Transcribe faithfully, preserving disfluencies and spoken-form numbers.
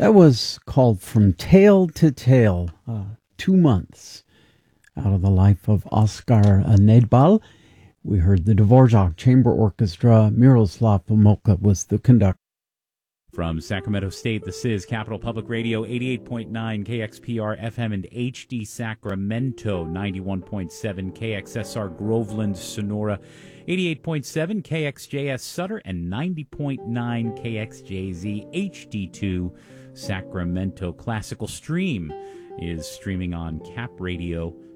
That was called From Tale to Tale, uh, two months out of the life of Oskar Nedbal. We heard the Dvorak Chamber Orchestra. Miroslav Homolka was the conductor. From Sacramento State, this is Capital Public Radio, eighty-eight point nine K X P R F M and H D Sacramento, ninety-one point seven K X S R Groveland, Sonora, eighty-eight point seven K X J S Sutter, and ninety point nine K X J Z H D two Sacramento. Classical Stream is streaming on cap radio